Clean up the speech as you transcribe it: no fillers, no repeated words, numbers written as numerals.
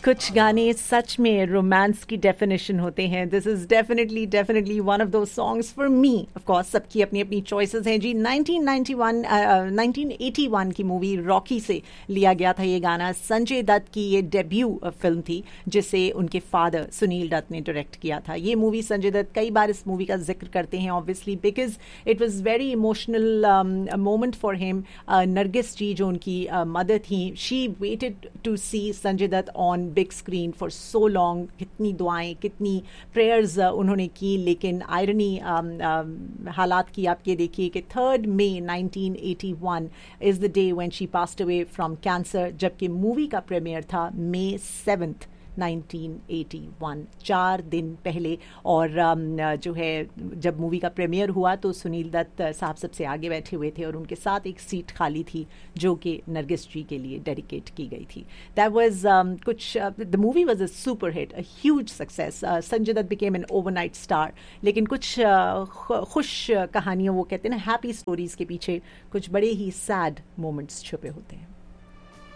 कुछ गाने सच में रोमांस की डेफिनेशन होते हैं. This is definitely definitely one of those songs for me. Of course सबकी अपनी अपनी चॉइसेस हैं जी. 1981 की मूवी रॉकी से लिया गया था ये गाना. संजय दत्त की ये डेब्यू फिल्म थी जिसे उनके फादर सुनील दत्त ने डायरेक्ट किया था. ये मूवी संजय दत्त कई बार इस मूवी का जिक्र करते हैं obviously because it was very emotional moment for him. Nargis जी जो उनकी मदर थी, she weighted to C Sanjay Dutt on big screen for so long. कितनी दुआएं, कितनी प्रेयर्स उन्होंने की. लेकिन आयरनी हालात की आप ये देखिए कि 3 मई 1981 is the day when she passed away from cancer, जबकि मूवी का प्रीमियर था May 7th 1981, 4 दिन पहले. और जो है जब मूवी का प्रीमियर हुआ तो सुनील दत्त साहब सबसे आगे बैठे हुए थे और उनके साथ एक सीट खाली थी जो कि नरगिस जी के लिए डेडिकेट की गई थी. दैट वाज कुछ the movie was a super hit, a huge success. Sanjay Dutt became an overnight star. लेकिन कुछ खुश कहानियों, वो कहते हैं ना हैप्पी स्टोरीज के पीछे कुछ बड़े ही सैड मोमेंट्स छुपे होते हैं.